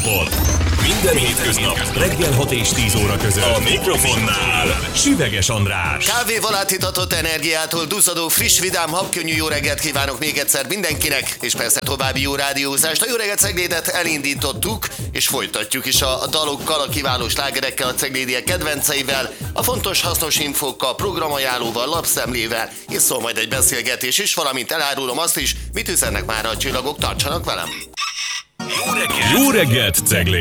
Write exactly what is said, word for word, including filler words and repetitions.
napot! Minden hétköznap reggel hat és tíz óra között a mikrofonnál Süveges András. Kávéval áthitatott energiától duzzadó, friss, vidám, habkönnyű jó reggelt kívánok még egyszer mindenkinek, és persze további jó rádiózást. A Jó reggelt Ceglédet elindítottuk, és folytatjuk is a dalokkal, a kiváló slágerekkel, a ceglédiek kedvenceivel, a fontos, hasznos infókkal, programajánlóval, lapszemlével, és szól majd egy beszélgetés is, valamint elárulom azt is, mit üzennek már a csillagok, tartsanak velem! Jó reggelt, Jó reggelt Ceglé!